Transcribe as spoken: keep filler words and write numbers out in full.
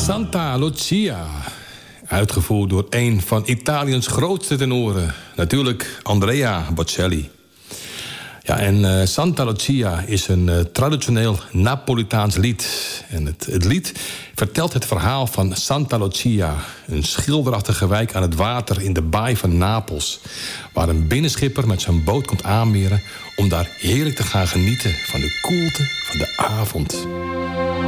Santa Lucia. Uitgevoerd door een van Italiëns grootste tenoren. Natuurlijk Andrea Bocelli. Ja, en uh, Santa Lucia is een uh, traditioneel Napolitaans lied. En het, het lied vertelt het verhaal van Santa Lucia. Een schilderachtige wijk aan het water in de baai van Napels. Waar een binnenschipper met zijn boot komt aanmeren om daar heerlijk te gaan genieten van de koelte van de avond.